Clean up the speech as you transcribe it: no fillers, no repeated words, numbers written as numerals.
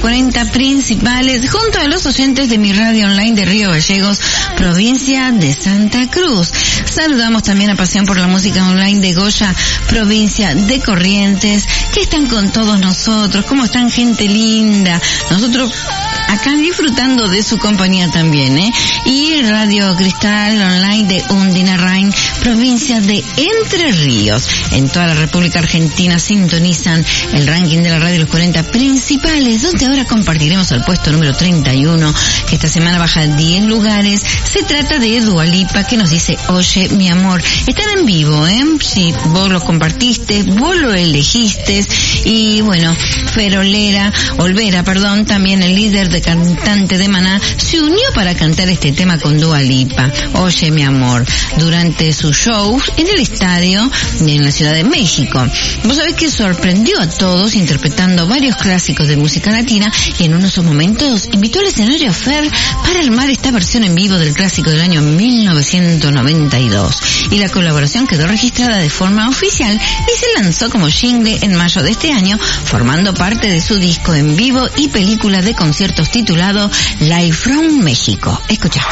40 principales, junto a los oyentes de mi radio online de Río Gallegos, provincia de Santa Cruz. Saludamos también a Pasión por la Música Online de Goya, provincia de Corrientes, que están con todos nosotros. ¿Cómo están, gente linda? Nosotros acá disfrutando de su compañía también, Y Radio Cristal Online de Undinarrain, provincia de Entre Ríos. En toda la República Argentina sintonizan el ranking de la radio Los 40 principales, donde ahora compartiremos el puesto número 31, que esta semana baja 10 lugares. Se trata de Dua Lipa, que nos dice, oye, mi amor. Están en vivo, Si vos lo compartiste, vos lo elegiste. Y bueno, Olvera, también el líder de cantante de Maná, se unió para cantar este tema con Dua Lipa, Oye mi amor, durante su show en el estadio en la Ciudad de México. Vos sabés que sorprendió a todos interpretando varios clásicos de música latina, y en unos momentos invitó al escenario a Fer para armar esta versión en vivo del clásico del año 1992. Y la colaboración quedó registrada de forma oficial y se lanzó como jingle en mayo de este año, formando parte de su disco en vivo y película de conciertos titulado Live from México. Escucha.